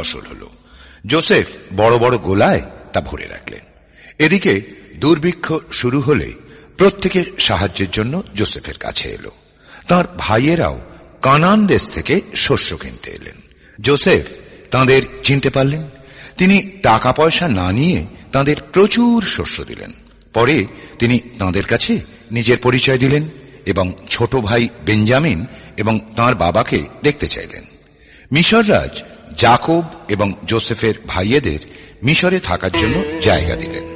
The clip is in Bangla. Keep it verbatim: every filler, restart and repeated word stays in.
ফসল হল। যোসেফ বড় বড় গোলায় তা ভরে রাখলেন। এদিকে দুর্ভিক্ষ শুরু হলে প্রত্যেকে সাহায্যের জন্য যোসেফের কাছে এলো। তাঁর ভাইয়েরাও কানান দেশ থেকে শস্য কিনতে এলেন। যোসেফ তাঁদের চিনতে পারলেন। তিনি টাকা পয়সা না নিয়ে তাঁদের প্রচুর শস্য দিলেন। পরে তিনি তাঁদের কাছে নিজের পরিচয় দিলেন এবং ছোট ভাই বেঞ্জামিন এবং তাঁর বাবাকে দেখতে চাইলেন। মিশররাজ যাকব এবং যোসেফের ভাইয়েদের মিশরে থাকার জন্য জায়গা দিলেন।